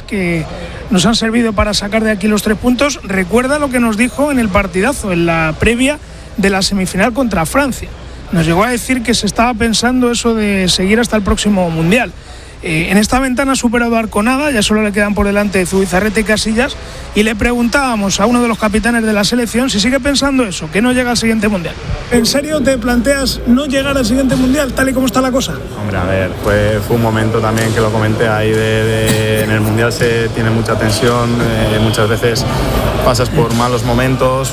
que nos han servido para sacar de aquí los 3 puntos. Recuerda lo que nos dijo en el partidazo, en la previa de la semifinal contra Francia. Nos llegó a decir que se estaba pensando eso de seguir hasta el próximo Mundial. En esta ventana ha superado a Arconada, ya solo le quedan por delante Zubizarreta y Casillas, y le preguntábamos a uno de los capitanes de la selección si sigue pensando eso, que no llega al siguiente Mundial. ¿En serio te planteas no llegar al siguiente Mundial, tal y como está la cosa? Hombre, a ver, fue un momento también que lo comenté ahí en el Mundial se tiene mucha tensión, muchas veces pasas por malos momentos,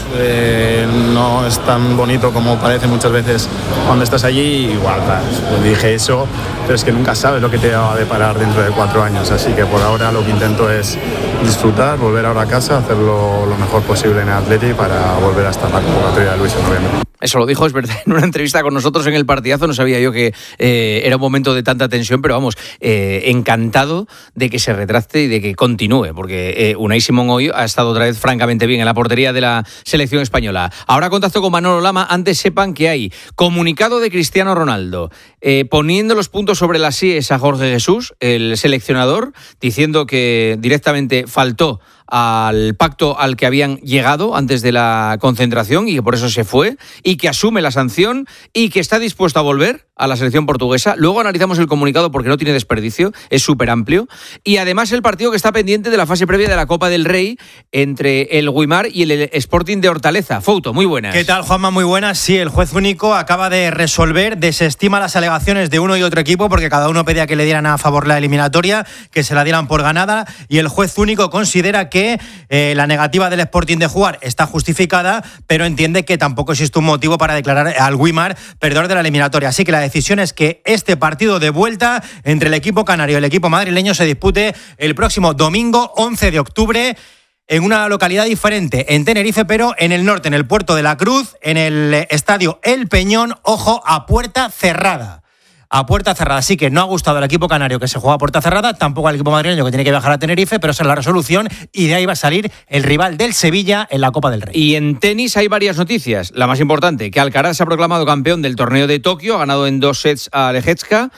no es tan bonito como parece muchas veces cuando estás allí, igual, pues dije eso, pero es que nunca sabes lo que te va a deparar dentro de 4 años, así que por ahora lo que intento es disfrutar, volver ahora a casa, hacerlo lo mejor posible en el Atleti para volver a estar en la convocatoria de Luis en noviembre. Eso lo dijo, es verdad, en una entrevista con nosotros en el partidazo. No sabía yo que era un momento de tanta tensión, pero vamos, encantado de que se retracte y de que continúe, porque Unai Simón hoy ha estado otra vez francamente bien en la portería de la selección española. Ahora contacto con Manolo Lama. Antes sepan que hay comunicado de Cristiano Ronaldo poniendo los puntos sobre las íes a Jorge Jesús, el seleccionador, diciendo que directamente faltó al pacto al que habían llegado antes de la concentración y que por eso se fue, y que asume la sanción y que está dispuesto a volver a la selección portuguesa. Luego analizamos el comunicado porque no tiene desperdicio, es súper amplio, y además el partido que está pendiente de la fase previa de la Copa del Rey entre el Guimar y el Sporting de Hortaleza. Fouto, muy buenas. ¿Qué tal, Juanma? Muy buenas. Sí, el juez único acaba de resolver, desestima las alegaciones de uno y otro equipo porque cada uno pedía que le dieran a favor la eliminatoria, que se la dieran por ganada, y el juez único considera que la negativa del Sporting de jugar está justificada, pero entiende que tampoco existe un motivo para declarar al Guimar perdedor de la eliminatoria. Así que la decisión es que este partido de vuelta entre el equipo canario y el equipo madrileño se dispute el próximo domingo 11 de octubre en una localidad diferente, en Tenerife, pero en el norte, en el Puerto de la Cruz, en el estadio El Peñón, ojo, a puerta cerrada. A puerta cerrada. Así que no ha gustado al equipo canario que se juega a puerta cerrada, tampoco al equipo madrileño que tiene que viajar a Tenerife, pero esa es la resolución y de ahí va a salir el rival del Sevilla en la Copa del Rey. Y en tenis hay varias noticias. La más importante, que Alcaraz se ha proclamado campeón del torneo de Tokio, ha ganado en 2 sets a Lejecka.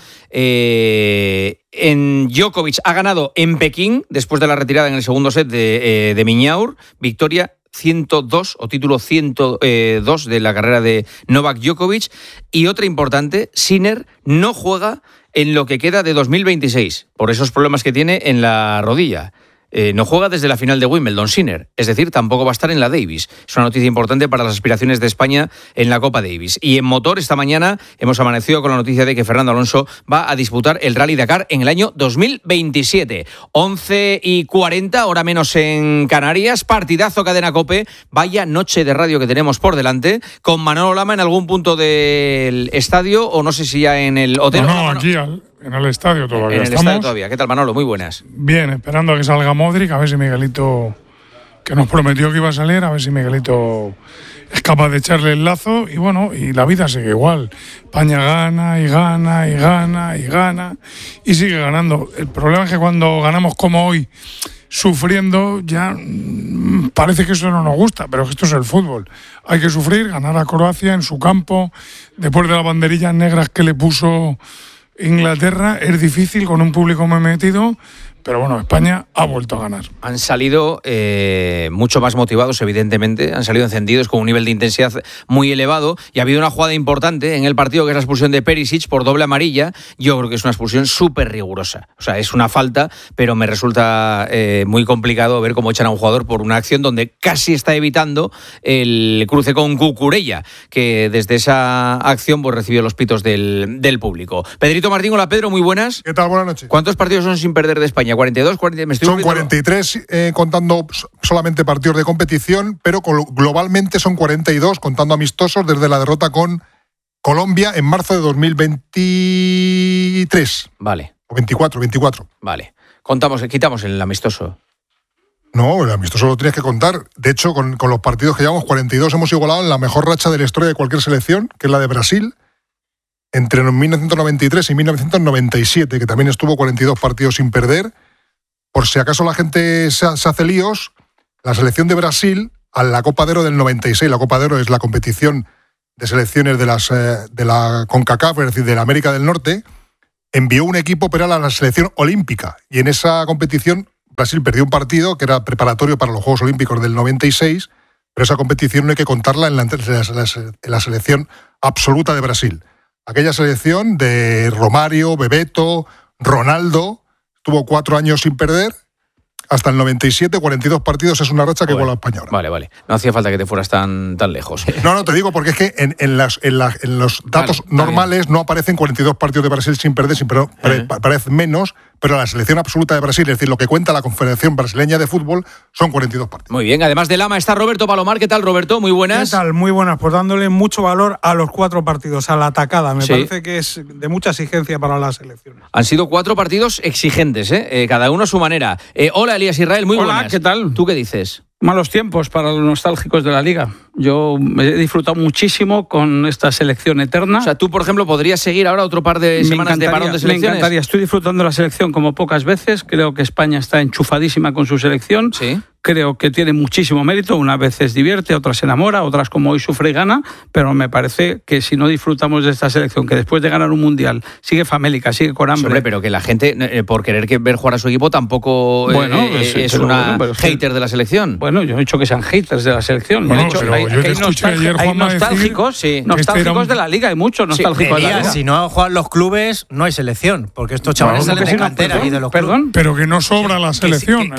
En Djokovic ha ganado en Pekín, después de la retirada en el segundo set de Miñaur. Victoria 102 o título 102 de la carrera de Novak Djokovic. Y otra importante, Sinner no juega en lo que queda de 2026 por esos problemas que tiene en la rodilla. No juega desde la final de Wimbledon, Sinner, es decir, tampoco va a estar en la Davis. Es una noticia importante para las aspiraciones de España en la Copa Davis. Y en motor, esta mañana hemos amanecido con la noticia de que Fernando Alonso va a disputar el Rally Dakar en el año 2027. 11:40, hora menos en Canarias. Partidazo Cadena COPE. Vaya noche de radio que tenemos por delante, con Manolo Lama en algún punto del estadio, o no sé si ya en el hotel. No, aquí en el estadio todavía. En el estadio todavía. ¿Qué tal, Manolo? Muy buenas. Bien, esperando a que salga Modric, a ver si Miguelito, que nos prometió que iba a salir, a ver si Miguelito es capaz de echarle el lazo, y bueno, y la vida sigue igual. España gana y gana y gana y gana y sigue ganando. El problema es que cuando ganamos como hoy, sufriendo, ya parece que eso no nos gusta, pero esto es el fútbol. Hay que sufrir, ganar a Croacia en su campo, después de las banderillas negras que le puso Inglaterra, es difícil con un público muy metido, pero bueno, España ha vuelto a ganar. Han salido mucho más motivados, evidentemente, han salido encendidos con un nivel de intensidad muy elevado, y ha habido una jugada importante en el partido, que es la expulsión de Perisic por doble amarilla. Yo creo que es una expulsión súper rigurosa, o sea, es una falta, pero me resulta muy complicado ver cómo echan a un jugador por una acción donde casi está evitando el cruce con Cucurella, que desde esa acción pues recibió los pitos del público. Pedrito Martín, hola Pedro, muy buenas. ¿Qué tal? Buenas noches. ¿Cuántos partidos son sin perder de España? 42, 40, son 43 contando solamente partidos de competición, pero globalmente son 42 contando amistosos desde la derrota con Colombia en marzo de 2023. Vale. O 24. Vale. Quitamos el amistoso. No, el amistoso lo tienes que contar. De hecho, con los partidos que llevamos, 42, hemos igualado en la mejor racha de la historia de cualquier selección, que es la de Brasil, entre 1993 y 1997, que también estuvo 42 partidos sin perder. Por si acaso la gente se hace líos, la selección de Brasil, a la Copa de Oro del 96, la Copa de Oro es la competición de selecciones de la CONCACAF, es decir, de la América del Norte, envió un equipo, pero era la selección olímpica, y en esa competición Brasil perdió un partido que era preparatorio para los Juegos Olímpicos del 96, pero esa competición no hay que contarla en la selección absoluta de Brasil. Aquella selección de Romário, Bebeto, Ronaldo, tuvo 4 años sin perder. Hasta el 97, 42 partidos es una racha que iguala a España ahora. Vale. No hacía falta que te fueras tan lejos. No, te digo porque es que en los datos normales no aparecen 42 partidos de Brasil sin perder, parecen menos, pero la selección absoluta de Brasil, es decir, lo que cuenta la Confederación Brasileña de Fútbol, son 42 partidos. Muy bien, además de Lama está Roberto Palomar. ¿Qué tal, Roberto? Muy buenas. ¿Qué tal? Muy buenas, pues dándole mucho valor a los 4 partidos, a la atacada. Me parece que es de mucha exigencia para la selección. Han sido 4 partidos exigentes, cada uno a su manera. Hola, Elías Israel, muy buenas. Hola, ¿qué tal? ¿Tú qué dices? Malos tiempos para los nostálgicos de la Liga. Yo me he disfrutado muchísimo con esta selección eterna. O sea, tú, por ejemplo, podrías seguir ahora otro par de semanas de parón de selecciones. Me encantaría. Estoy disfrutando de la selección como pocas veces. Creo que España está enchufadísima con su selección. Sí. Creo que tiene muchísimo mérito. Unas veces divierte, otras se enamora, otras como hoy sufre y gana. Pero me parece que si no disfrutamos de esta selección, que después de ganar un mundial sigue famélica, sigue con hambre. Hombre, pero que la gente, por querer ver jugar a su equipo, tampoco es una hater de la selección. Bueno, yo he dicho que sean haters de la selección. Bueno, yo he pero yo te escuché ayer, Juanma, hay nostálgicos, nostálgicos de la Liga, hay muchos nostálgicos de la Liga. Si no juegan los clubes, no hay selección, porque estos chavales salen de cantera y de los clubes. Pero que no sobra la selección.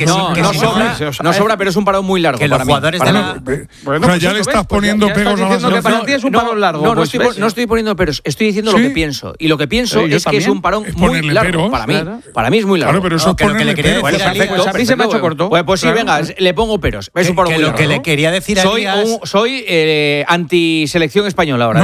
No sobra, pero es un parón muy largo. Que los jugadores de la... O sea, ya le estás poniendo pegos a la selección. Para ti es un parón largo. No estoy poniendo peros, estoy diciendo lo que pienso. Y lo que pienso es que es un parón muy largo. Para mí es muy largo. Claro, pero eso es ponerle peros. Perfecto. A mí se me ha hecho corto. Pues sí, venga, le pongo peros. Es un parón muy largo. Lo que le quería decir a Soy anti-selección española ahora.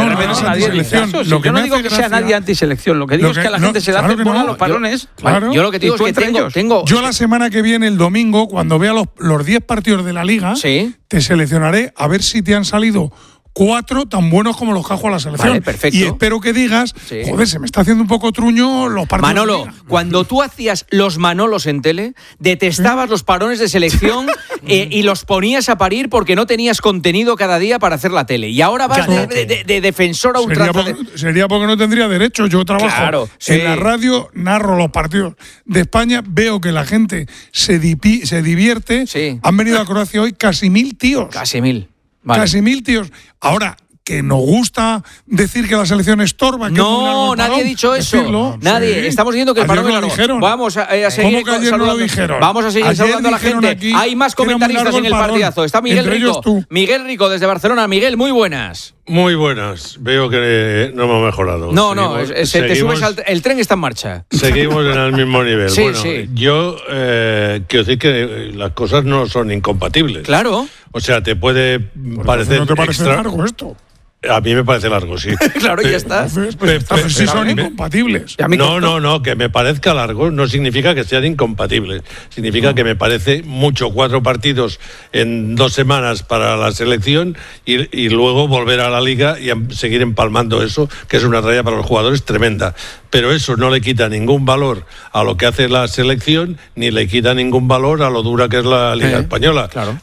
Yo no digo que sea nadie anti-selección. Lo que digo es que a la gente se le hace bola los parones. Yo lo que digo es que tengo... Yo la semana que viene, el domingo, cuando vea los 10 partidos de la Liga, te seleccionaré a ver si te han salido 4 tan buenos como los que ha jugado la selección. Vale, perfecto. Y espero que digas, joder, se me está haciendo un poco truño los partidos. Manolo, cuando tú hacías los Manolos en tele, detestabas los parones de selección y los ponías a parir porque no tenías contenido cada día para hacer la tele. Y ahora vas de defensor a ultranza. Sería porque no tendría derecho. Yo trabajo en la radio, narro los partidos de España, veo que la gente se divierte. Han venido a Croacia hoy casi 1.000 tíos. Casi 1.000. Vale. Casi 1.000 tíos. Ahora, que nos gusta decir que la selección estorba. No, nadie ha dicho eso. Nadie. Estamos diciendo que el parón es largo. Vamos a seguir saludando. Vamos a seguir saludando a la gente. Hay más comentaristas en el partidazo. Está Miguel Rico. Miguel Rico desde Barcelona. Miguel, muy buenas. Muy buenas. Veo que no hemos mejorado. Te subes el tren está en marcha. Seguimos en el mismo nivel. Yo quiero decir que las cosas no son incompatibles. Claro. O sea, te puede parecer... ¿No te parece largo esto? A mí me parece largo, sí. Claro, ya está. Sí son incompatibles. No, que me parezca largo no significa que sean incompatibles. Significa que me parece mucho 4 partidos en 2 semanas para la selección y luego volver a la Liga y seguir empalmando eso, que es una tarea para los jugadores tremenda. Pero eso no le quita ningún valor a lo que hace la selección, ni le quita ningún valor a lo dura que es la Liga Española. Claro.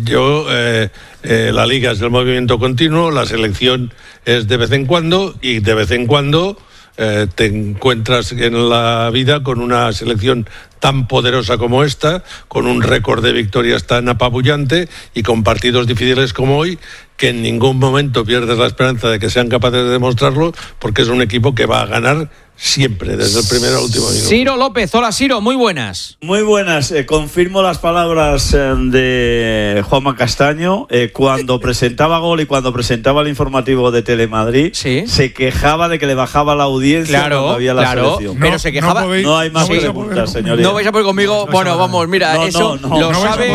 La Liga es el movimiento continuo, la selección es de vez en cuando, y de vez en cuando te encuentras en la vida con una selección tan poderosa como esta, con un récord de victorias tan apabullante y con partidos difíciles como hoy, que en ningún momento pierdes la esperanza de que sean capaces de demostrarlo, porque es un equipo que va a ganar siempre, desde el primero al último minuto. Ciro López, hola Ciro, muy buenas. Muy buenas, confirmo las palabras de Juanma Castaño, cuando presentaba Gol y cuando presentaba el informativo de Telemadrid, se quejaba de que le bajaba la audiencia cuando había la selección. Pero se quejaba. No hay más preguntas, señoría. No vais a poder conmigo, bueno, vamos, mira, eso lo sabe,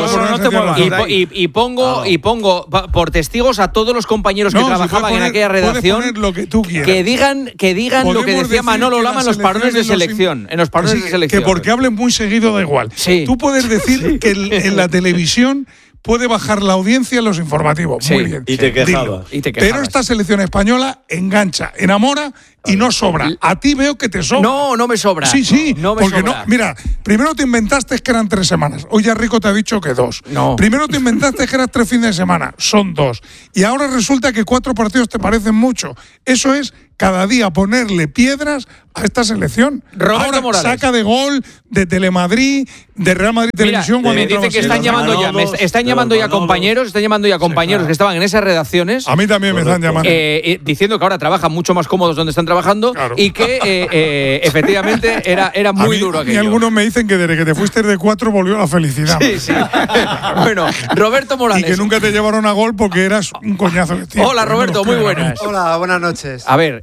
y pongo por testigos a todos los compañeros que trabajaban en aquella redacción, que digan lo que decía Manolo Lama en los parones de selección. En los parones de selección. Que porque hablen muy seguido da igual. Tú puedes decir que en la televisión puede bajar la audiencia en los informativos. Muy bien. Y te quejabas. Pero esta selección española engancha, enamora y no sobra. A ti veo que te sobra. No me sobra. Sí. No me porque sobra. mira, primero te inventaste que eran 3 semanas. Hoy ya Rico te ha dicho que 2. No. Primero te inventaste que eran 3 fines de semana. Son 2. Y ahora resulta que 4 partidos te parecen mucho. Eso es cada día ponerle piedras a esta selección. Roberto Ahora Morales. saca de gol de Telemadrid, de Real Madrid Televisión. Me dicen que están llamando ya. Están llamando ya compañeros que estaban en esas redacciones. A mí también me están llamando. Diciendo que ahora trabajan mucho más cómodos donde están trabajando y que efectivamente era muy duro aquello. Y algunos me dicen que desde que te fuiste de 4 volvió la felicidad. Sí. Bueno, Roberto Morales. Y que nunca te llevaron a gol porque eras un coñazo de tío. Hola, Roberto, muy buenas. Hola, buenas noches. A ver,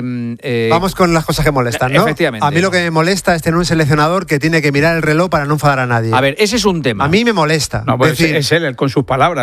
vamos con las cosas que molestan, ¿no? Efectivamente. A mí lo que me molesta es tener un seleccionador que tiene que mirar el reloj para no enfadar a nadie. A ver, ese es un tema. A mí me molesta. No, pues es él con sus palabras.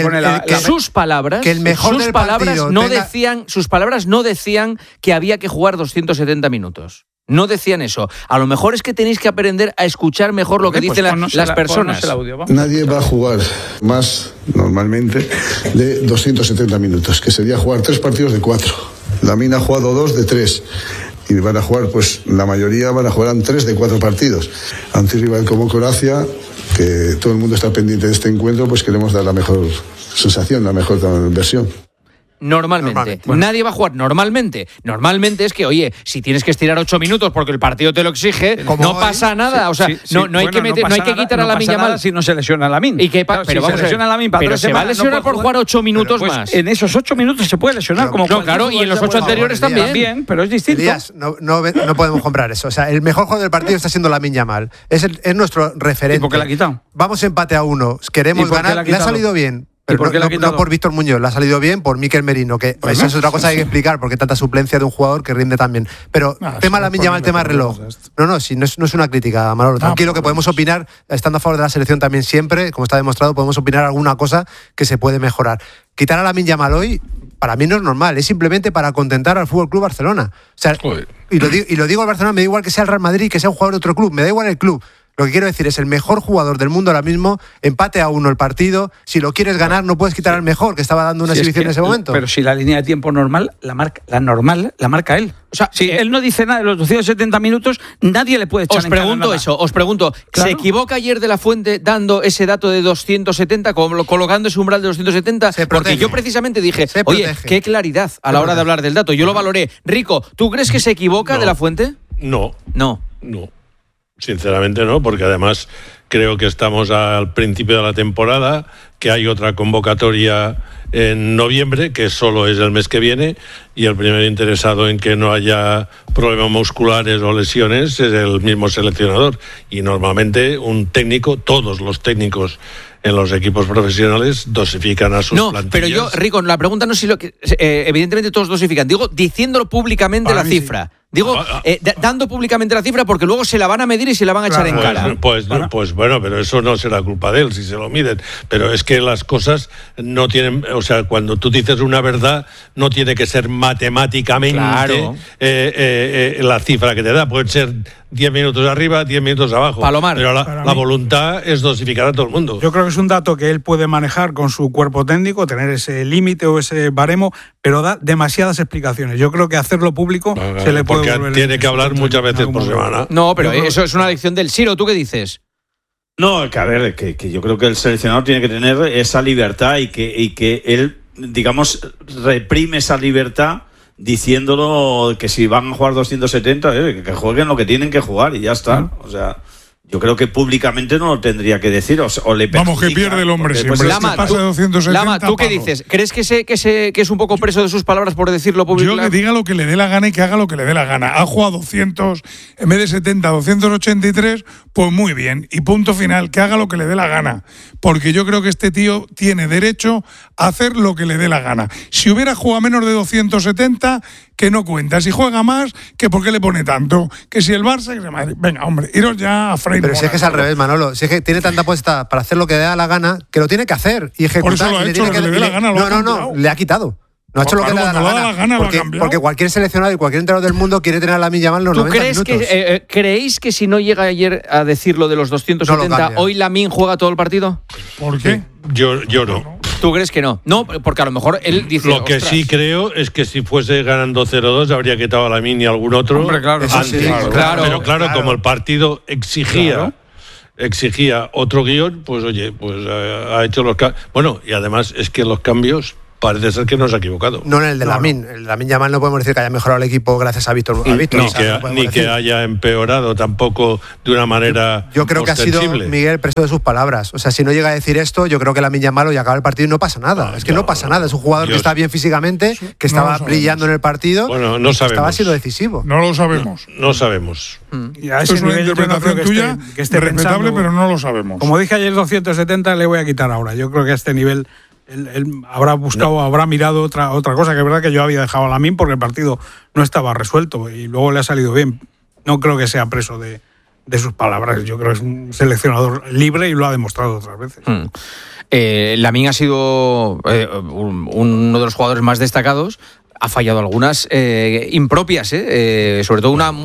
Sus palabras, que el mejor sus del palabras partido no tenga... decían, sus palabras no decían que había que jugar 270 minutos. No decían eso. A lo mejor es que tenéis que aprender a escuchar mejor lo que dicen las personas. Nadie va a jugar más normalmente de 270 minutos, que sería jugar 3 partidos de 4. Lamine ha jugado 2 de 3. Y van a jugar, pues la mayoría van a jugar 3 de 4 partidos. Ante un rival como Croacia, que todo el mundo está pendiente de este encuentro, pues queremos dar la mejor sensación, la mejor versión. Normalmente. Nadie va a jugar normalmente. Normalmente es que, oye, si tienes que estirar 8 minutos porque el partido te lo exige, no pasa nada. O sea, no hay que quitar a Lamine Yamal si no se lesiona Lamine. Pero vamos a lesiona Lamine para 3 se va a lesionar por jugar 8 minutos pues, más. En esos 8 minutos se puede lesionar. Claro, y en los 8 anteriores también. Pero es distinto. Elías, no podemos comprar eso. O sea, el mejor jugador del partido está siendo Lamine Yamal. Es nuestro referente. ¿Y por qué la ha quitado? Vamos empate a 1. Queremos ganar. Le ha salido bien. Pero no por Víctor Muñoz, le ha salido bien por Mikel Merino, que esa es otra cosa que hay que explicar, porque tanta suplencia de un jugador que rinde tan bien. Pero tema Lamine Yamal, tema reloj. No es una crítica, Manolo. Tranquilo, que podemos opinar, estando a favor de la selección también siempre, como está demostrado, podemos opinar alguna cosa que se puede mejorar. Quitar a Lamine Yamal hoy, para mí no es normal, es simplemente para contentar al FC Barcelona. O sea, y lo digo al Barcelona, me da igual que sea el Real Madrid, que sea un jugador de otro club, me da igual el club. Lo que quiero decir es el mejor jugador del mundo ahora mismo, empate a 1 el partido. Si lo quieres ganar, no puedes quitar al mejor, que estaba dando una exhibición en ese momento. Pero si la línea de tiempo normal, la marca él. O sea, si él no dice nada de los 270 minutos, nadie le puede echar en cara nada. Os pregunto, ¿claro? ¿Se equivoca ayer de la Fuente dando ese dato de 270, colocando ese umbral de 270? Porque yo precisamente dije, oye, qué claridad a la hora de hablar del dato. Yo lo valoré. Rico, ¿tú crees que se equivoca de la Fuente? No. Sinceramente no, porque además creo que estamos al principio de la temporada, que hay otra convocatoria en noviembre, que solo es el mes que viene, y el primer interesado en que no haya problemas musculares o lesiones es el mismo seleccionador. Y normalmente un técnico, todos los técnicos en los equipos profesionales dosifican a sus plantillas. Pero yo, Rico, la pregunta no es si evidentemente todos dosifican. Digo, diciéndolo públicamente la cifra. Sí. Digo, dando públicamente la cifra, porque luego se la van a medir y se la van a echar en cara. Pues bueno, pero eso no será culpa de él si se lo miden. Pero es que las cosas no tienen, o sea, cuando tú dices una verdad, no tiene que ser matemáticamente la cifra que te da. Pueden ser 10 minutos arriba, 10 minutos abajo. Palomar. Pero la voluntad es dosificar a todo el mundo. Yo creo que es un dato que él puede manejar con su cuerpo técnico, tener ese límite o ese baremo, pero da demasiadas explicaciones. Yo creo que hacerlo público se le puede porque tiene que hablar muchas veces por semana. No, pero eso es una lección del Siro. ¿Tú qué dices? No, que a ver, que yo creo que el seleccionador tiene que tener esa libertad y que él, digamos, reprime esa libertad diciéndolo que si van a jugar 270, que jueguen lo que tienen que jugar y ya está. O sea, yo creo que públicamente no lo tendría que decir o le vamos, que pierde el hombre siempre. Lama, ¿tú qué dices? ¿Crees que es un poco preso de sus palabras por decirlo públicamente? Yo que diga lo que le dé la gana y que haga lo que le dé la gana. Ha jugado 200, en vez de 70, 283, pues muy bien. Y punto final, que haga lo que le dé la gana. Porque yo creo que este tío tiene derecho a hacer lo que le dé la gana. Si hubiera jugado menos de 270, que no cuenta. Si juega más, que por qué le pone tanto. Que si el Barça, que se Madrid. Venga, hombre, iros ya a freír. Pero si es que es al revés, Manolo. Si es que tiene tanta apuesta para hacer lo que le da la gana, que lo tiene que hacer y ejecutar. Por eso lo ha hecho, lo que le dé la gana. No, le ha quitado. No ha hecho lo que le da la gana. Porque cualquier seleccionado y cualquier entrenador del mundo quiere tener a Lamine Yamal los 90 minutos. ¿Creéis que si no llega ayer a decir lo de los 270, hoy Lamine juega todo el partido? ¿Por qué? Yo no. ¿Tú crees que no? No, porque a lo mejor él dice... Lo que sí creo es que si fuese ganando 0-2 habría quitado a Lamine y a algún otro. Hombre, claro. Antes. Sí, claro. Pero claro, como el partido exigía otro guión, pues oye, pues ha hecho los cambios. Bueno, y además es que los cambios parece ser que no se ha equivocado. No en el de Lamine. El de Lamine Yamal no podemos decir que haya mejorado el equipo gracias a Víctor. Ni que haya empeorado tampoco de una manera Yo creo que ha sido, Miguel, preso de sus palabras. O sea, si no llega a decir esto, yo creo que Lamine Yamal ya acaba el partido y no pasa nada. Es que no pasa nada. Es un jugador que está bien físicamente, que estaba brillando en el partido. Bueno, no sabemos. Estaba siendo decisivo. No lo sabemos. No sabemos. Y a ese es una nivel interpretación tuya, que esté respetable, pensando, pero no lo sabemos. Como dije ayer, 270 le voy a quitar ahora. Yo creo que a este nivel él habrá buscado, habrá mirado otra cosa, que es verdad que yo había dejado a Lamine porque el partido no estaba resuelto y luego le ha salido bien. No creo que sea preso de sus palabras. Yo creo que es un seleccionador libre y lo ha demostrado otras veces. Lamine ha sido uno de los jugadores más destacados. Ha fallado algunas impropias, sobre todo una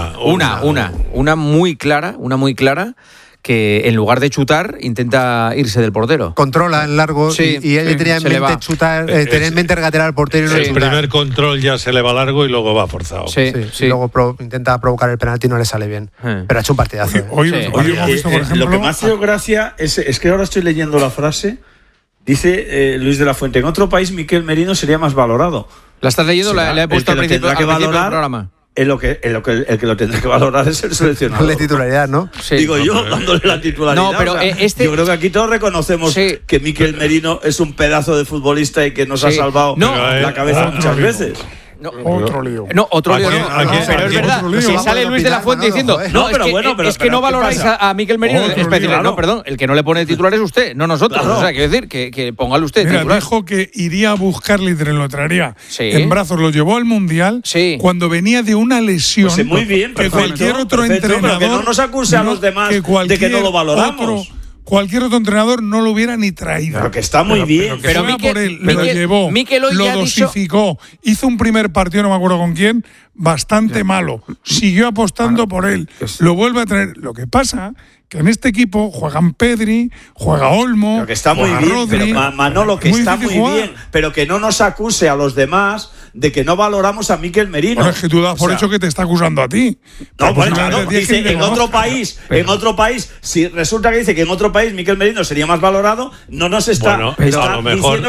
muy clara, que en lugar de chutar intenta irse del portero. Controla en largo y él tenía en mente chutar, tenía en mente regatear al portero y no el primer control ya se le va largo y luego va forzado. Y luego intenta provocar el penalti y no le sale bien. Pero ha hecho un partidazo. Hoy hemos visto, por ejemplo, lo que más ha hecho gracia es que ahora estoy leyendo la frase. Dice Luis de la Fuente: en otro país Miquel Merino sería más valorado. ¿La estás leyendo? La he puesto al principio del programa. El que lo tendrá que valorar es el seleccionador. La titularidad, ¿no? Sí. Digo yo, dándole la titularidad. No, pero yo creo que aquí todos reconocemos que Miquel Merino es un pedazo de futbolista y que nos ha salvado la cabeza muchas veces. Otro lío. No, otro lío no. Pero es verdad, si sale Luis de la Fuente diciendo es que no valoráis a Miquel Merino, es decir, no, perdón, el que no le pone titular es usted, no nosotros. O sea, quiero decir que póngale usted titular. Dijo que iría a buscarle y lo traería en brazos, lo llevó al Mundial cuando venía de una lesión. Pues muy bien, que cualquier otro entrenador, que no nos acuse a los demás de que no lo valoramos. Cualquier otro entrenador no lo hubiera ni traído. Pero que está muy bien. Pero por él, lo llevó, lo dosificó, hizo un primer partido, no me acuerdo con quién, bastante malo. Siguió apostando por él. Lo vuelve a traer. Lo que pasa que en este equipo juegan Pedri, juega Olmo, pero que está muy bien, Rodri, pero Manolo, que está muy bien, pero que no nos acuse a los demás de que no valoramos a Miquel Merino. Bueno, es que tú das por hecho que te está acusando a ti. No, bueno, claro, dice en otro país, si resulta que dice que en otro país Miquel Merino sería más valorado, no nos está, a lo mejor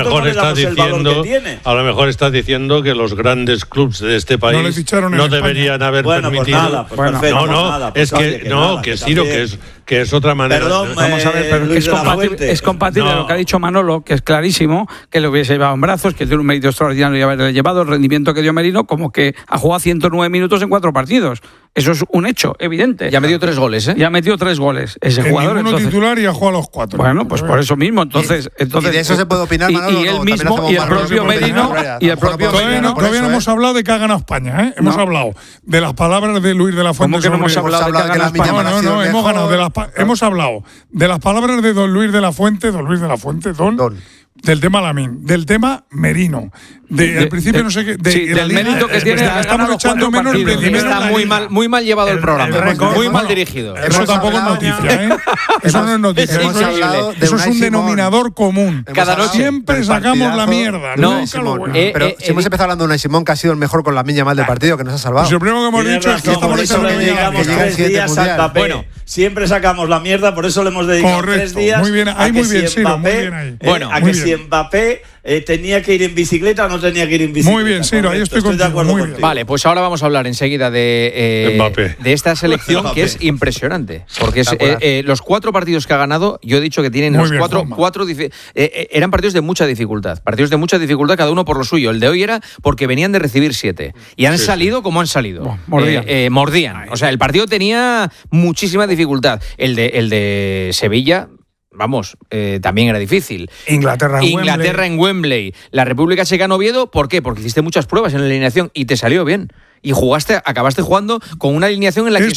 estás diciendo que los grandes clubes de este país no deberían haber permitido. Pues nada, que es otra manera. Perdón, vamos a ver, pero es compatible lo que ha dicho Manolo, que es clarísimo, que lo hubiese llevado en brazos, que tiene un mérito extraordinario y haberle llevado el rendimiento que dio Merino, como que ha jugado 109 minutos en 4 partidos. Eso es un hecho, evidente. Ya metió 3 goles, Ya metió 3 goles ese que jugador. Ninguno titular y ha jugado a los 4. Bueno, pues por eso mismo. Entonces y de eso se puede opinar, Manolo. Y él mismo, y el propio Merino. Todavía no hemos hablado de que ha ganado España, Hemos hablado de las palabras de Luis de la Fuente. ¿Cómo que no hemos hablado de que ha ganado España? No, hemos hablado de las palabras de don Luis de la Fuente, del tema Lamine, del tema Merino, al principio no sé qué, del mérito que tiene. Estamos echando menos el rendimiento. Está muy mal llevado el programa, muy mal dirigido. Eso tampoco es noticia, Eso no es noticia. Eso es un denominador común. Cada noche siempre sacamos la mierda. Pero si hemos empezado hablando de Unai Simón, que ha sido el mejor con la Lamine Yamal del partido, que nos ha salvado. Lo primero que hemos dicho es que estamos echando dedicamos 3 días a Mbappé. Bueno, siempre sacamos la mierda, por eso le hemos dedicado 3 días. Muy bien, muy bien, Ciro, muy bien ahí. A que si Mbappé tenía que ir en bicicleta o no tenía que ir en bicicleta. Muy bien, Ciro, ahí estoy de acuerdo contigo. Vale, pues ahora vamos a hablar enseguida de esta selección que es impresionante. Porque los 4 partidos que ha ganado, yo he dicho que tienen eran partidos de mucha dificultad. Partidos de mucha dificultad, cada uno por lo suyo. El de hoy era porque venían de recibir 7. Y han salido como han salido. Mordían. O sea, el partido tenía muchísima dificultad. El de Sevilla, vamos, también era difícil. Inglaterra en Wembley. La República Checa en Oviedo, ¿por qué? Porque hiciste muchas pruebas en la alineación y te salió bien. Y acabaste jugando con una alineación en la que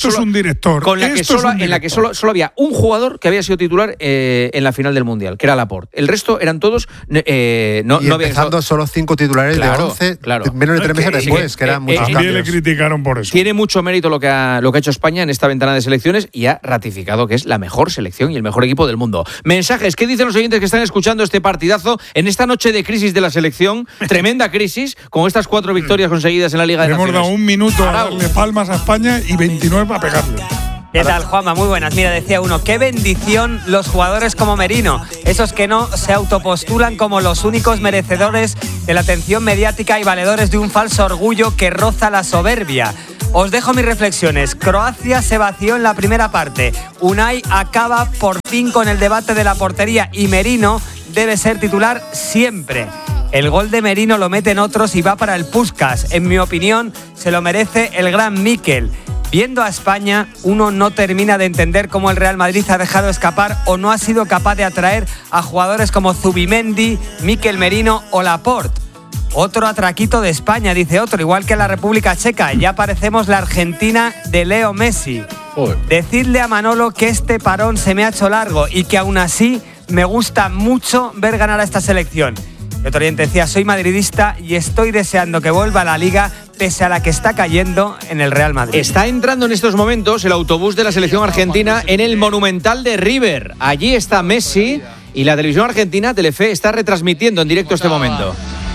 solo había un jugador que había sido titular en la final del Mundial, que era Laporte. El resto eran todos no empezando solo 5 titulares de 11, menos de 3 meses después, que eran muchos cambios. Le criticaron por eso. Tiene mucho mérito lo que ha hecho España en esta ventana de selecciones y ha ratificado que es la mejor selección y el mejor equipo del mundo. Mensajes, ¿qué dicen los oyentes que están escuchando este partidazo en esta noche de crisis de la selección? Tremenda crisis, con estas 4 victorias conseguidas en la Liga de Naciones. Un minuto a darle palmas a España y 29 para pegarle. ¿Qué tal, Juanma? Muy buenas. Mira, decía uno, qué bendición los jugadores como Merino, esos que no se autopostulan como los únicos merecedores de la atención mediática y valedores de un falso orgullo que roza la soberbia. Os dejo mis reflexiones. Croacia se vació en la primera parte. Unai acaba por fin con el debate de la portería y Merino debe ser titular siempre. El gol de Merino lo meten otros y va para el Puskás. En mi opinión, se lo merece el gran Mikel. Viendo a España, uno no termina de entender cómo el Real Madrid ha dejado escapar o no ha sido capaz de atraer a jugadores como Zubimendi, Mikel Merino o Laporte. Otro atraquito de España, dice otro, igual que la República Checa. Ya parecemos la Argentina de Leo Messi. Decidle a Manolo que este parón se me ha hecho largo y que aún así me gusta mucho ver ganar a esta selección. Y otro oyente decía, soy madridista y estoy deseando que vuelva a la Liga pese a la que está cayendo en el Real Madrid. Está entrando en estos momentos el autobús de la selección argentina en el Monumental de River. Allí está Messi y la televisión argentina, Telefe, está retransmitiendo en directo este momento.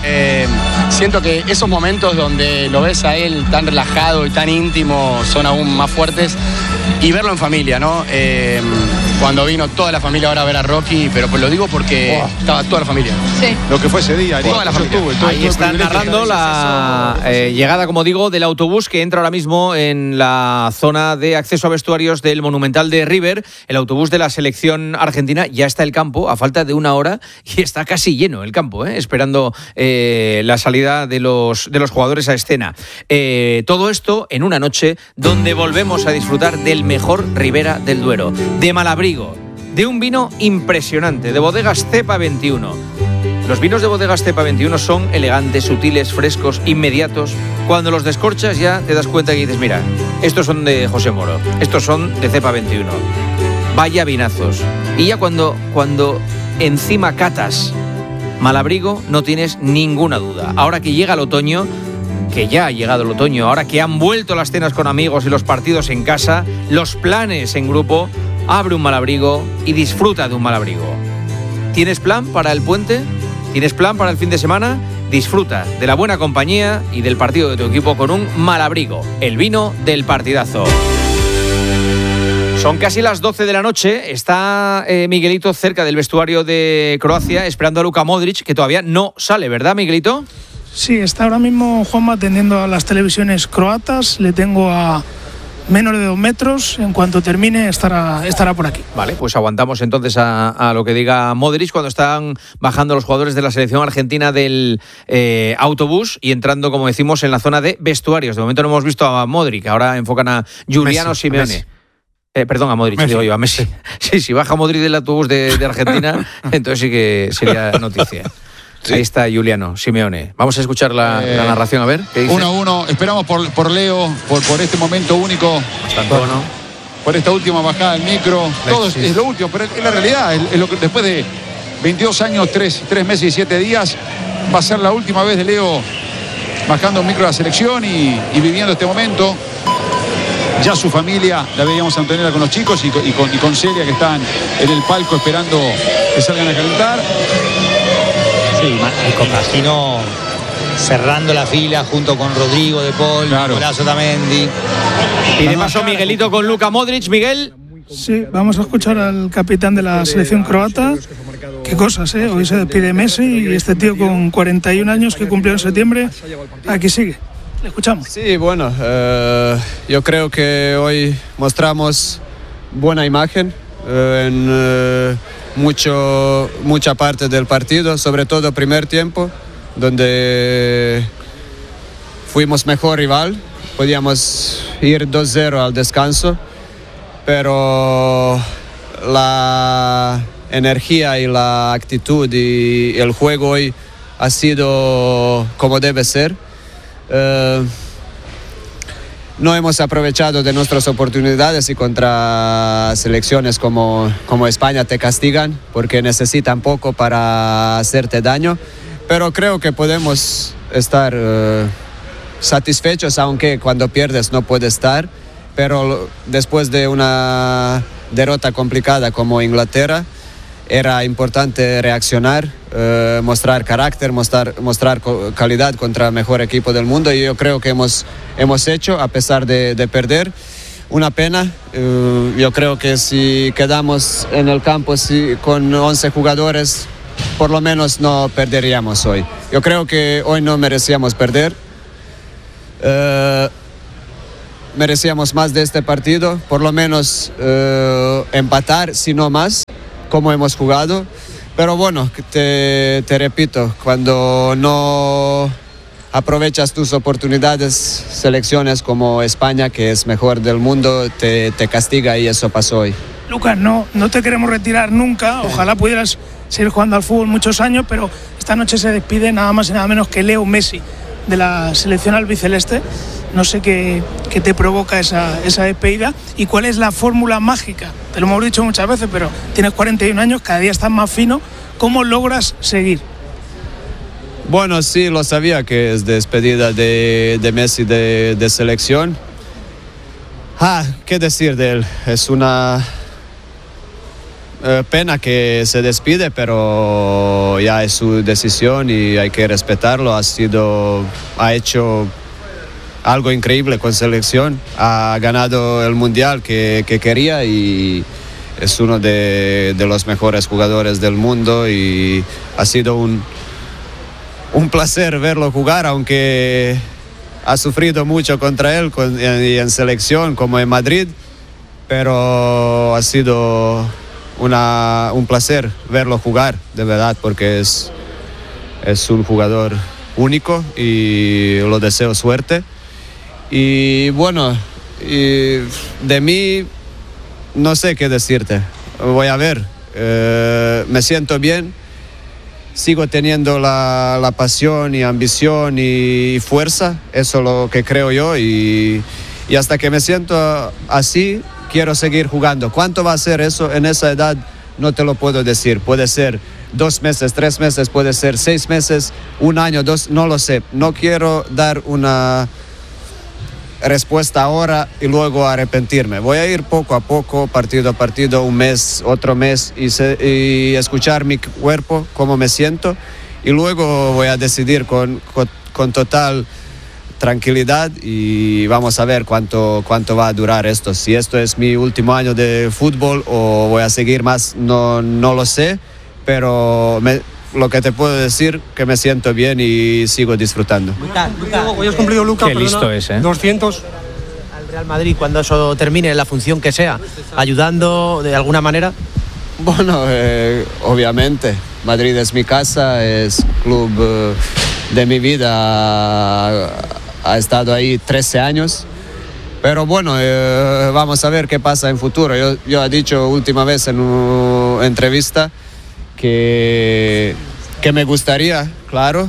Siento que esos momentos donde lo ves a él tan relajado y tan íntimo son aún más fuertes, y verlo en familia, ¿no? Cuando vino toda la familia ahora a ver a Rocky, pero pues lo digo porque estaba toda la familia. Sí. Lo que fue ese día, toda la familia. Ahí están narrando la llegada, como digo, del autobús que entra ahora mismo en la zona de acceso a vestuarios del Monumental de River. El autobús de la selección argentina ya está en el campo a falta de una hora y está casi lleno el campo, esperando la salida de los jugadores a escena. Todo esto en una noche donde volvemos a disfrutar del mejor Ribera del Duero, de Malabrigo, de un vino impresionante, de Bodegas Cepa 21. Los vinos de Bodegas Cepa 21 son elegantes, sutiles, frescos, inmediatos. Cuando los descorchas ya te das cuenta y dices, mira, estos son de José Moro, estos son de Cepa 21. Vaya vinazos. Y ya cuando encima catas Malabrigo, no tienes ninguna duda. Ahora que llega el otoño, que ya ha llegado el otoño, ahora que han vuelto las cenas con amigos y los partidos en casa, los planes en grupo, abre un Malabrigo y disfruta de un Malabrigo. ¿Tienes plan para el puente? ¿Tienes plan para el fin de semana? Disfruta de la buena compañía y del partido de tu equipo con un Malabrigo, el vino del partidazo. Son casi las 12 de la noche, está Miguelito cerca del vestuario de Croacia esperando a Luka Modric, que todavía no sale, ¿verdad, Miguelito? Sí, está ahora mismo Juanma atendiendo a las televisiones croatas, le tengo a menos de 2 metros, en cuanto termine estará por aquí. Vale, pues aguantamos entonces a lo que diga Modric cuando están bajando los jugadores de la selección argentina del autobús y entrando, como decimos, en la zona de vestuarios. De momento no hemos visto a Modric, ahora enfocan a Giuliano Simeone. Perdón, a Modric, digo yo, a Messi. Sí, si baja Modric del autobús de Argentina, entonces sí que sería noticia. Sí. Ahí está Giuliano Simeone. Vamos a escuchar la narración, a ver. 1-1, esperamos por Leo, por este momento único. Bastante bueno. Por esta última bajada del micro. Todo es lo último, pero es la realidad. Es lo que después de 22 años, 3 meses y 7 días, va a ser la última vez de Leo bajando el micro de la selección y viviendo este momento. Ya su familia la veíamos a Antonella con los chicos y con Celia, que están en el palco esperando que salgan a calentar. Sí, y con Magino cerrando la fila junto con Rodrigo de Paul, Nicolás Otamendi. Pide paso Miguelito con Luka Modric. Miguel. Sí, vamos a escuchar al capitán de la selección croata. Qué cosas, ¿eh? Hoy se despide Messi y este tío con 41 años que cumplió en septiembre, aquí sigue. Le escuchamos. Sí, bueno, yo creo que hoy mostramos buena imagen en mucha parte del partido, sobre todo primer tiempo, donde fuimos mejor rival, podíamos ir 2-0 al descanso, pero la energía y la actitud y el juego hoy ha sido como debe ser. No hemos aprovechado de nuestras oportunidades y contra selecciones como España te castigan porque necesitan poco para hacerte daño, pero creo que podemos estar satisfechos, aunque cuando pierdes no puedes estar, pero después de una derrota complicada como Inglaterra era importante reaccionar, mostrar carácter, mostrar calidad contra el mejor equipo del mundo, y yo creo que hemos hecho, a pesar de perder. una pena. Yo creo que si quedamos en el campo con 11 jugadores, por lo menos no perderíamos hoy. Yo creo que hoy no merecíamos perder. Merecíamos más de este partido, por lo menos empatar, si no más, como hemos jugado. Pero bueno, te repito, cuando no aprovechas tus oportunidades, selecciones como España, que es mejor del mundo, te castiga, y eso pasó hoy. Lucas, no te queremos retirar nunca, ojalá pudieras seguir jugando al fútbol muchos años, pero esta noche se despide nada más y nada menos que Leo Messi de la selección albiceleste. No sé qué te provoca esa despedida y cuál es la fórmula mágica. Te lo hemos dicho muchas veces, pero tienes 41 años, cada día estás más fino. ¿Cómo logras seguir? Bueno, sí, lo sabía que es despedida de Messi de selección. ¿Qué decir de él? Es una pena que se despide, pero ya es su decisión y hay que respetarlo. Ha hecho algo increíble con selección, ha ganado el mundial que quería y es uno de los mejores jugadores del mundo, y ha sido un placer verlo jugar, aunque ha sufrido mucho contra él en selección como en Madrid, pero ha sido un placer verlo jugar, de verdad, porque es un jugador único y lo deseo suerte. Y bueno, de mí no sé qué decirte. Voy a ver, me siento bien, sigo teniendo la pasión y ambición y fuerza, eso es lo que creo yo, y hasta que me siento así, quiero seguir jugando. ¿Cuánto va a ser eso en esa edad? No te lo puedo decir. Puede ser 2 meses, 3 meses, puede ser 6 meses, 1 año, 2, no lo sé. No quiero dar una respuesta ahora y luego arrepentirme. Voy a ir poco a poco, partido a partido, un mes, otro mes, y escuchar mi cuerpo, cómo me siento, y luego voy a decidir con total tranquilidad, y vamos a ver cuánto va a durar esto. Si esto es mi último año de fútbol o voy a seguir más, no lo sé, pero lo que te puedo decir que me siento bien y sigo disfrutando. Hoy has cumplido, Lucas, qué listo es, 200 al Real Madrid cuando eso termine, la función que sea, ayudando de alguna manera. Bueno, obviamente, Madrid es mi casa, es club de mi vida, ha estado ahí 13 años. Pero bueno, vamos a ver qué pasa en futuro. Yo he dicho última vez en una entrevista que me gustaría, claro,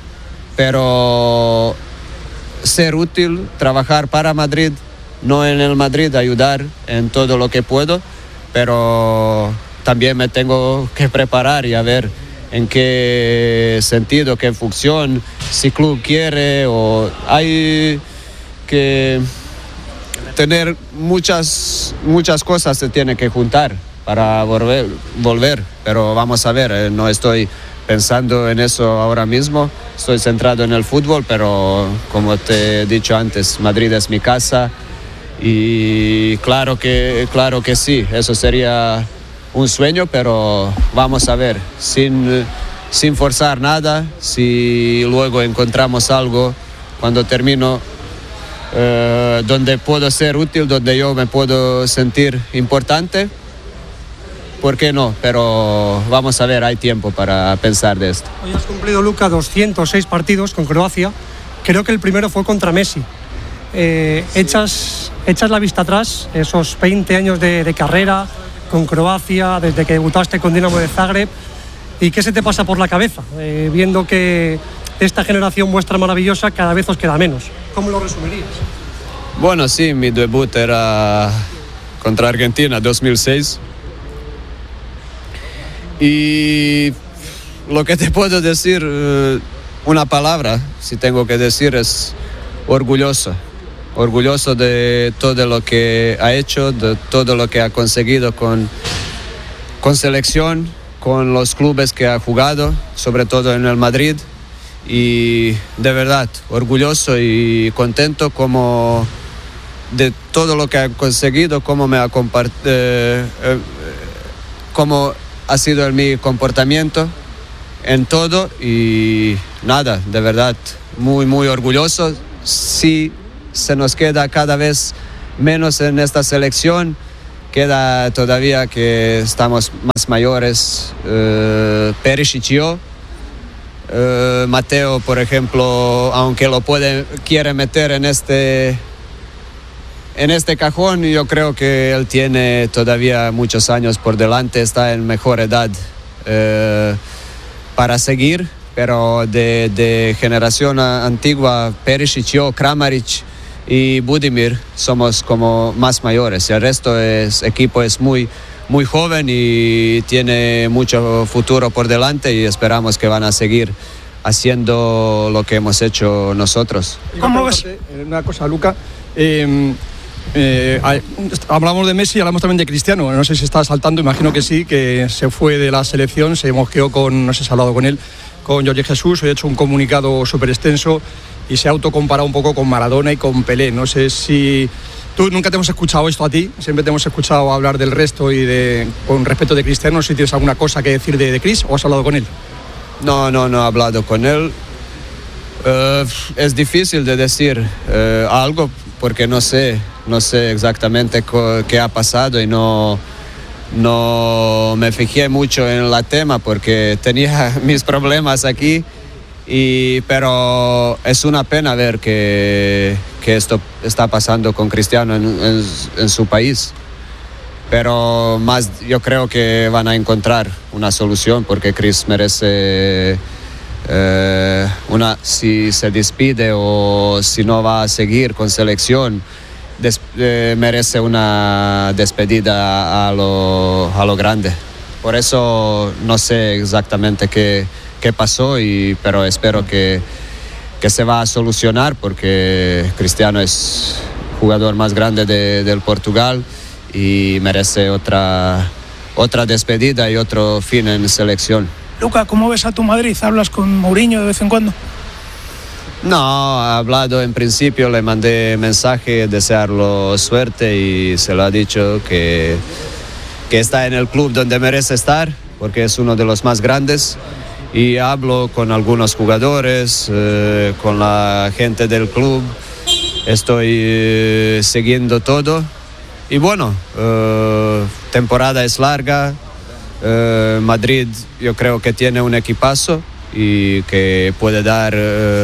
pero ser útil, trabajar para Madrid, no en el Madrid, ayudar en todo lo que puedo, pero también me tengo que preparar y a ver en qué sentido, qué función, si el club quiere, o hay que tener muchas cosas se tienen que juntar para volver, pero vamos a ver, no estoy pensando en eso ahora mismo, estoy centrado en el fútbol, pero como te he dicho antes, Madrid es mi casa y claro que sí, eso sería un sueño, pero vamos a ver, sin forzar nada, si luego encontramos algo cuando termino donde puedo ser útil, donde yo me puedo sentir importante, ¿por qué no? Pero vamos a ver, hay tiempo para pensar de esto. Hoy has cumplido, Luca, 206 partidos con Croacia. Creo que el primero fue contra Messi. Echas la vista atrás, esos 20 años de carrera con Croacia, desde que debutaste con Dinamo de Zagreb. ¿Y qué se te pasa por la cabeza? Viendo que esta generación vuestra maravillosa cada vez os queda menos. ¿Cómo lo resumirías? Bueno, sí, mi debut era contra Argentina, 2006. Y lo que te puedo decir, una palabra, si tengo que decir, es orgulloso. Orgulloso de todo lo que ha hecho, de todo lo que ha conseguido con selección, con los clubes que ha jugado, sobre todo en el Madrid. Y de verdad, orgulloso y contento como de todo lo que ha conseguido, cómo ha sido mi comportamiento en todo, y nada, de verdad, muy, muy orgulloso. Sí, se nos queda cada vez menos en esta selección, queda todavía que estamos más mayores, Perisic y yo. Mateo, por ejemplo, aunque quiere meter en este cajón, yo creo que él tiene todavía muchos años por delante, está en mejor edad para seguir, pero de generación antigua, Perisic, yo, Kramaric y Budimir somos como más mayores. El resto equipo es muy, muy joven y tiene mucho futuro por delante, y esperamos que van a seguir haciendo lo que hemos hecho nosotros. ¿Cómo ves? Una cosa, Luca. Hablamos de Messi, hablamos también de Cristiano. No sé si está saltando, imagino que sí, que se fue de la selección, se mosqueó no sé si ha hablado con él, con Jorge Jesús, ha hecho un comunicado súper extenso y se ha autocomparado un poco con Maradona y con Pelé. No sé si tú nunca te hemos escuchado esto a ti, siempre te hemos escuchado hablar del resto y con respecto de Cristiano. No sé si tienes alguna cosa que decir de Cris o has hablado con él. No he hablado con él. Es difícil de decir algo porque no sé exactamente qué ha pasado, y no me fijé mucho en el tema porque tenía mis problemas aquí, pero es una pena ver que esto está pasando con Cristiano en su país. Pero más yo creo que van a encontrar una solución, porque Chris merece si se despide o si no va a seguir con selección, merece una despedida a lo grande. Por eso no sé exactamente qué pasó, pero espero que se va a solucionar, porque Cristiano es jugador más grande del Portugal y merece otra despedida y otro fin en selección. Luca, ¿cómo ves a tu Madrid? ¿Hablas con Mourinho de vez en cuando? No, ha hablado en principio, le mandé mensaje, desearlo suerte, y se lo ha dicho que está en el club donde merece estar, porque es uno de los más grandes. Y hablo con algunos jugadores, con la gente del club, estoy siguiendo todo. Y bueno, temporada es larga, Madrid yo creo que tiene un equipazo y que puede dar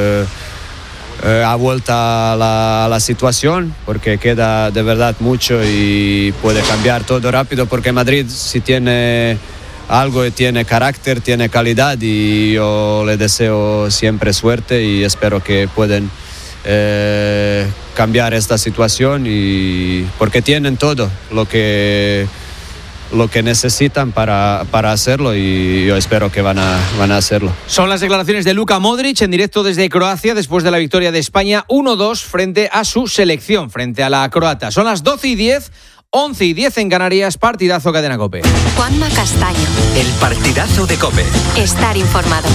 a vuelta a la situación, porque queda de verdad mucho y puede cambiar todo rápido, porque Madrid si tiene algo, tiene carácter, tiene calidad, y yo le deseo siempre suerte y espero que puedan cambiar esta situación, y porque tienen todo lo que necesitan para hacerlo, y yo espero que van a hacerlo. Son las declaraciones de Luka Modric en directo desde Croacia después de la victoria de España 1-2 frente a su selección, frente a la croata. Son las 12:10, 11:10 en Canarias. Partidazo Cadena COPE. Juanma Castaño. El partidazo de COPE. Estar informado.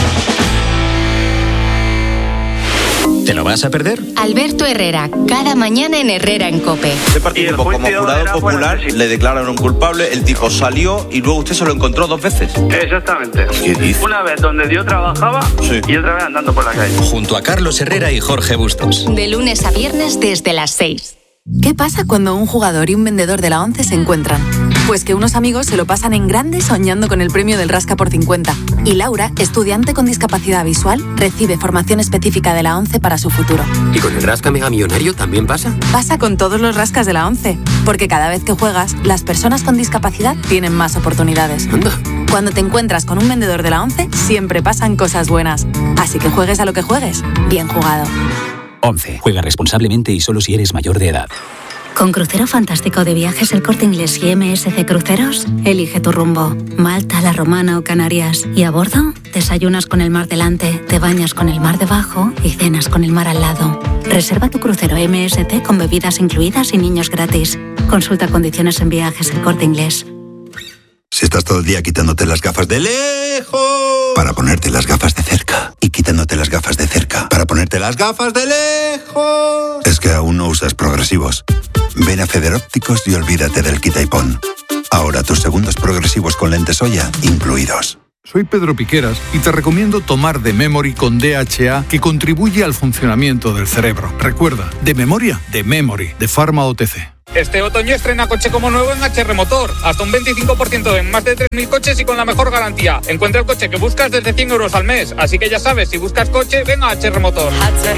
¿Te lo vas a perder? Alberto Herrera, cada mañana en Herrera en COPE. Usted participó como jurado popular, le declararon culpable, el tipo salió y luego usted se lo encontró 2 veces. Exactamente. ¿Qué dice? Una vez donde yo trabajaba, sí, y otra vez andando por la calle. Junto a Carlos Herrera y Jorge Bustos. De lunes a viernes desde las 6. ¿Qué pasa cuando un jugador y un vendedor de la ONCE se encuentran? Pues que unos amigos se lo pasan en grande soñando con el premio del Rasca por 50. Y Laura, estudiante con discapacidad visual, recibe formación específica de la ONCE para su futuro. ¿Y con el Rasca Mega Millonario también pasa? Pasa con todos los rascas de la ONCE, porque cada vez que juegas, las personas con discapacidad tienen más oportunidades. Anda. Cuando te encuentras con un vendedor de la ONCE, siempre pasan cosas buenas. Así que juegues a lo que juegues, bien jugado. 11. Juega responsablemente y solo si eres mayor de edad. Con Crucero Fantástico de Viajes El Corte Inglés y MSC Cruceros, elige tu rumbo. Malta, La Romana o Canarias. Y a bordo, desayunas con el mar delante, te bañas con el mar debajo y cenas con el mar al lado. Reserva tu crucero MSC con bebidas incluidas y niños gratis. Consulta condiciones en Viajes El Corte Inglés. Si estás todo el día quitándote las gafas de lejos para ponerte las gafas de cerca y quitándote las gafas de cerca para ponerte las gafas de lejos, es que aún no usas progresivos. Ven a Federópticos y olvídate del quita y pon. Ahora tus segundos progresivos con lentes Oya incluidos. Soy Pedro Piqueras y te recomiendo tomar The Memory con DHA, que contribuye al funcionamiento del cerebro. Recuerda, de memoria, The Memory, de Pharma OTC. Este otoño estrena coche como nuevo en HR Motor. Hasta un 25% en más de 3.000 coches y con la mejor garantía. Encuentra el coche que buscas desde 100 euros al mes. Así que ya sabes, si buscas coche, ven a HR Motor.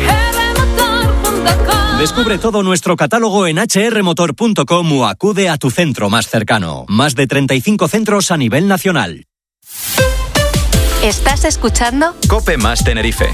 Descubre todo nuestro catálogo en hrmotor.com o acude a tu centro más cercano. Más de 35 centros a nivel nacional. ¿Estás escuchando? COPE más Tenerife.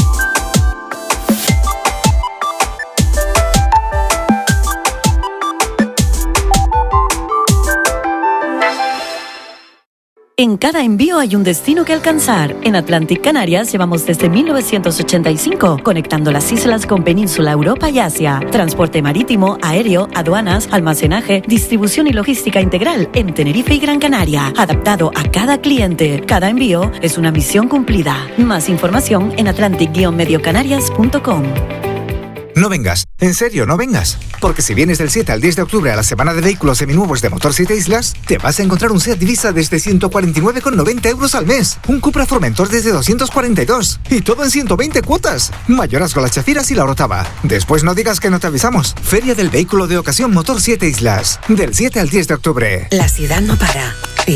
En cada envío hay un destino que alcanzar. En Atlantic Canarias llevamos desde 1985, conectando las islas con Península, Europa y Asia. Transporte marítimo, aéreo, aduanas, almacenaje, distribución y logística integral en Tenerife y Gran Canaria, adaptado a cada cliente. Cada envío es una misión cumplida. Más información en atlantic-mediocanarias.com. No vengas, en serio, no vengas. Porque si vienes del 7 al 10 de octubre a la semana de vehículos seminuevos de Motor 7 Islas, te vas a encontrar un Seat Ibiza desde 149,90 euros al mes, un Cupra Formentor desde 242, y todo en 120 cuotas. Mayorazgo, Las Chafiras y La Orotava. Después no digas que no te avisamos. Feria del Vehículo de Ocasión Motor 7 Islas, del 7 al 10 de octubre. La ciudad no para,